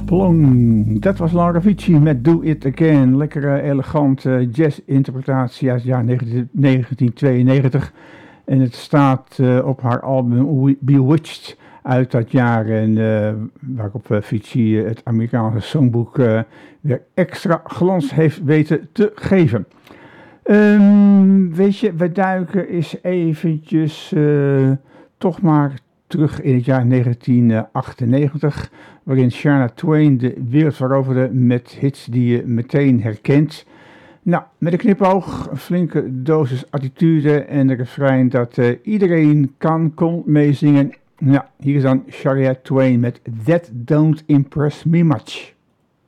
Plong, dat was Laura Vici met Do It Again. Lekkere, elegante jazz-interpretatie uit het jaar 1992. En het staat op haar album Bewitched uit dat jaar. En waarop Vici het Amerikaanse songboek weer extra glans heeft weten te geven. Weet je, we duiken eens eventjes toch maar terug in het jaar 1998, waarin Shania Twain de wereld veroverde met hits die je meteen herkent. Nou, met een knipoog, een flinke dosis attitude en de refrein dat iedereen kon meezingen. Nou, hier is dan Shania Twain met That Don't Impress Me Much.